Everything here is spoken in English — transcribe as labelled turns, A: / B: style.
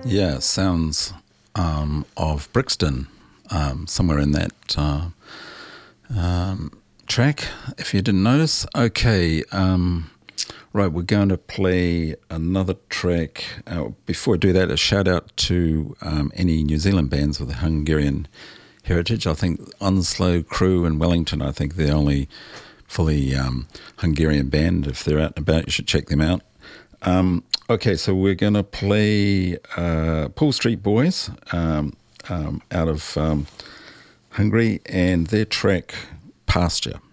A: Yeah, sounds of Brixton, somewhere in that track, if you didn't notice. Okay, right, we're going to play another track. Before I do that, a shout out to any New Zealand bands with a Hungarian heritage. I think Onslow Crew in Wellington, I think they're the only fully Hungarian band. If they're out and about, you should check them out. Okay, so we're going to play Paul Street Boys out of Hungary, and their track Pasture.